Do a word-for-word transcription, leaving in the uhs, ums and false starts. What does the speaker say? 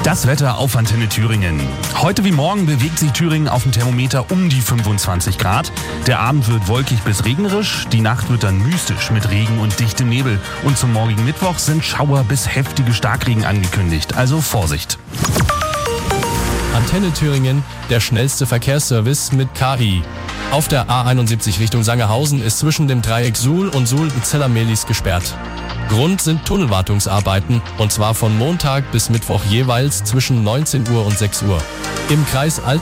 Das Wetter auf Antenne Thüringen. Heute wie morgen bewegt sich Thüringen auf dem Thermometer um die fünfundzwanzig Grad. Der Abend wird wolkig bis regnerisch, die Nacht wird dann mystisch mit Regen und dichtem Nebel. Und zum morgigen Mittwoch sind Schauer bis heftige Starkregen angekündigt, also Vorsicht. Antenne Thüringen, der schnellste Verkehrsservice mit K I. Auf der A einundsiebzig Richtung Sangerhausen ist zwischen dem Dreieck Suhl und Suhl-Zellermelis gesperrt. Grund sind Tunnelwartungsarbeiten, und zwar von Montag bis Mittwoch jeweils zwischen neunzehn Uhr und sechs Uhr. Im Kreis Alt